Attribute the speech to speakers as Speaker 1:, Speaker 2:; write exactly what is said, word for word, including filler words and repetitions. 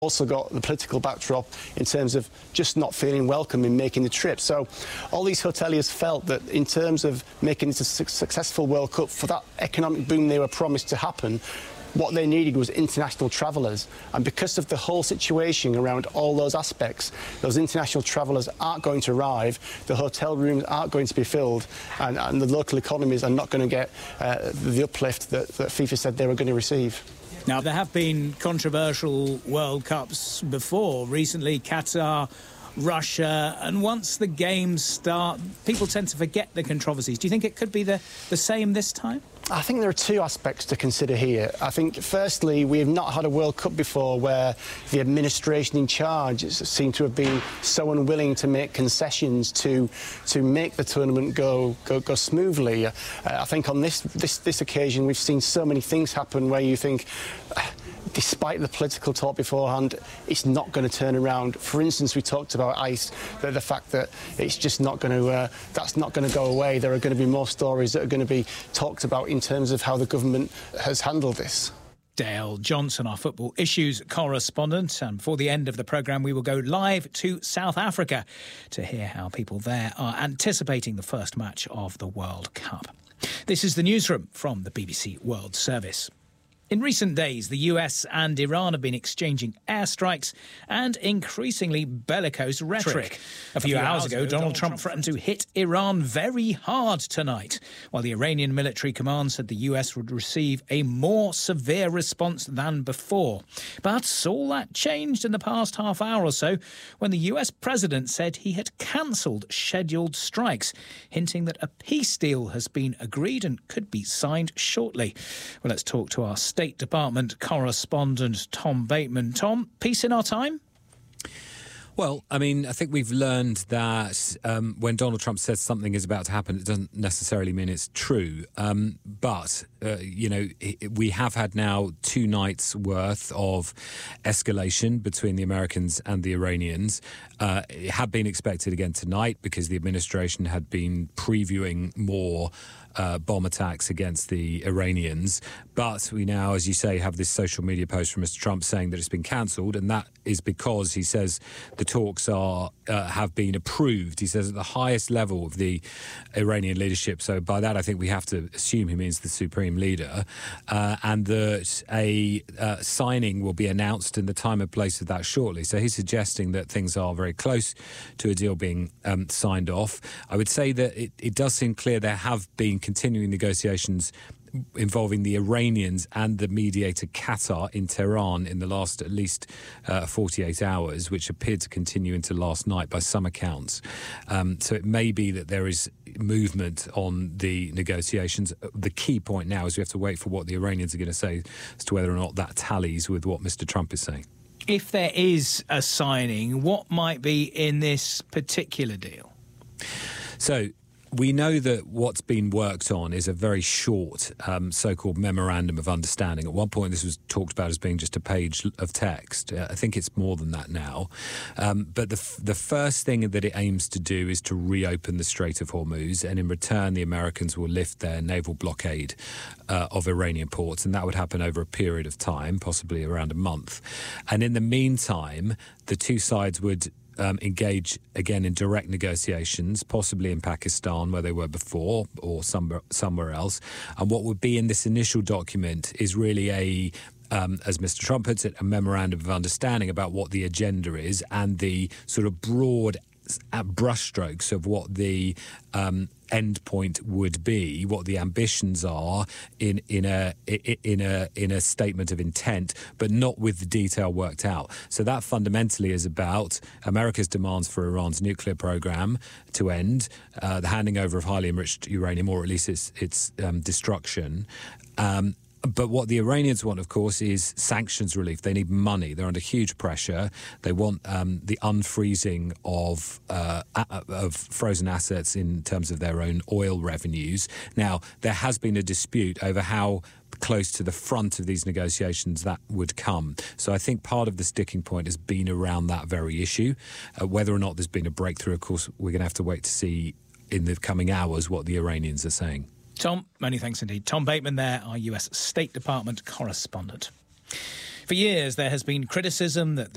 Speaker 1: Also got the political backdrop in terms of just not feeling welcome in making the trip. So all these hoteliers felt that in terms of making this a su successful World Cup, for that economic boom they were promised to happen, what they needed was international travellers. And because of the whole situation around all those aspects, those international travellers aren't going to arrive, the hotel rooms aren't going to be filled, and, and the local economies are not going to get uh, the uplift that, that FIFA said they were going to receive.
Speaker 2: Now, there have been controversial World Cups before, recently Qatar, Russia, and once the games start, people tend to forget the controversies. Do you think it could be the, the same this time?
Speaker 1: I think there are two aspects to consider here. I think, firstly, we have not had a World Cup before where the administration in charge seem to have been so unwilling to make concessions to to make the tournament go go, go smoothly. Uh, I think on this, this this occasion we've seen so many things happen where you think, uh, despite the political talk beforehand, it's not going to turn around. For instance, we talked about ICE, the, the fact that it's just not going to, uh, that's not going to go away. There are going to be more stories that are going to be talked about in terms of how the government has handled this.
Speaker 2: Dale Johnson, our football issues correspondent. And before the end of the programme, we will go live to South Africa to hear how people there are anticipating the first match of the World Cup. This is the newsroom from the B B C World Service. In recent days, the U S and Iran have been exchanging airstrikes and increasingly bellicose rhetoric. A few, a few hours, hours ago, ago, Donald, Donald Trump, Trump threatened to hit Iran very hard tonight, while the Iranian military command said the U S would receive a more severe response than before. But all that changed in the past half hour or so when the U S president said he had cancelled scheduled strikes, hinting that a peace deal has been agreed and could be signed shortly. Well, let's talk to our State Department correspondent Tom Bateman. Tom, peace in our time?
Speaker 3: Well, I mean, I think we've learned that um, when Donald Trump says something is about to happen, it doesn't necessarily mean it's true. Um, but, uh, you know, we have had now two nights worth of escalation between the Americans and the Iranians. Uh, it had been expected again tonight because the administration had been previewing more Uh, bomb attacks against the Iranians. But we now, as you say, have this social media post from Mister Trump saying that it's been cancelled, and that is because he says the talks are uh, have been approved. He says at the highest level of the Iranian leadership. So by that, I think we have to assume he means the supreme leader, uh, and that a uh, signing will be announced in the time and place of that shortly. So he's suggesting that things are very close to a deal being um, signed off. I would say that it, it does seem clear there have been continuing negotiations involving the Iranians and the mediator Qatar in Tehran in the last at least uh, forty-eight hours, which appeared to continue into last night by some accounts. Um, so it may be that there is movement on the negotiations. The key point now is we have to wait for what the Iranians are going to say as to whether or not that tallies with what Mister Trump is saying.
Speaker 2: If there is a signing, what might be in this particular deal?
Speaker 3: So we know that what's been worked on is a very short um, so-called memorandum of understanding. At one point, this was talked about as being just a page of text. Uh, I think it's more than that now. Um, but the, f the first thing that it aims to do is to reopen the Strait of Hormuz, and in return, the Americans will lift their naval blockade uh, of Iranian ports, and that would happen over a period of time, possibly around a month. And in the meantime, the two sides would Um, engage again in direct negotiations, possibly in Pakistan where they were before or somewhere, somewhere else. And what would be in this initial document is really a, um, as Mister Trump puts it, a memorandum of understanding about what the agenda is and the sort of broad at brushstrokes of what the um, end point would be, what the ambitions are in in a in a in a statement of intent, but not with the detail worked out. So that fundamentally is about America's demands for Iran's nuclear program to end, uh, the handing over of highly enriched uranium, or at least its its um, destruction. Um, But what the Iranians want, of course, is sanctions relief. They need money. They're under huge pressure. They want um, the unfreezing of uh, of frozen assets in terms of their own oil revenues. Now, there has been a dispute over how close to the front of these negotiations that would come. So I think part of the sticking point has been around that very issue. Uh, whether or not there's been a breakthrough, of course, we're going to have to wait to see in the coming hours what the Iranians are saying.
Speaker 2: Tom, many thanks indeed. Tom Bateman there, our U S State Department correspondent. For years, there has been criticism that